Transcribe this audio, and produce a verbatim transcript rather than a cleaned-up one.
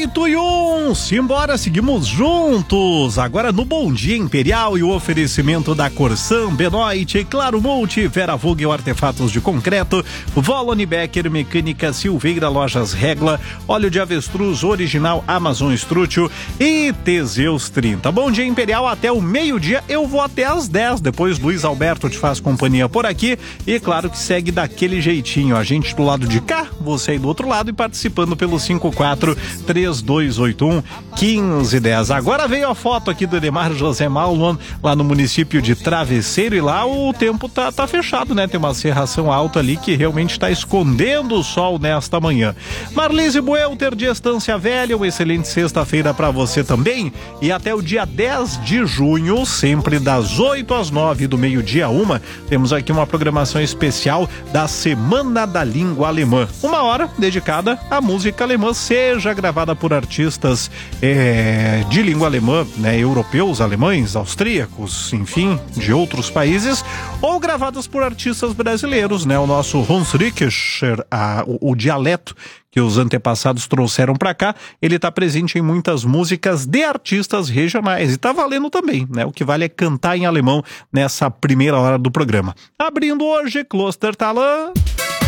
oito e um, simbora, seguimos juntos, agora no Bom Dia Imperial e o oferecimento da Corsan, Benoit, Claro Multi, Vera Vogel Artefatos de Concreto, Volone Becker Mecânica Silveira, Lojas Regla, Óleo de Avestruz Original Amazon Estrútil e Teseus trinta. Bom Dia Imperial até o meio-dia, eu vou até às dez, depois Luiz Alberto te faz companhia por aqui e claro que segue daquele jeitinho, a gente do lado de cá, você aí do outro lado e participando pelo cinco quatro três dois oito um um cinco um zero. Agora veio a foto aqui do Edemar José Malman, lá no município de Travesseiro, e lá o tempo tá, tá fechado, né? Tem uma cerração alta ali que realmente está escondendo o sol nesta manhã. Marlise Buelter de Estância Velha, uma excelente sexta-feira para você também, e até o dia dez de junho, sempre das oito às nove, do meio-dia a uma, temos aqui uma programação especial da Semana da Língua Alemã. Uma hora dedicada à música alemã, seja gravada por artistas é, de língua alemã, né, europeus, alemães, austríacos, enfim, de outros países, ou gravadas por artistas brasileiros, né, o nosso Hunsrückischer, a, o, o dialeto que os antepassados trouxeram para cá, ele está presente em muitas músicas de artistas regionais, e tá valendo também, né? O que vale é cantar em alemão nessa primeira hora do programa. Abrindo hoje, Klostertalan.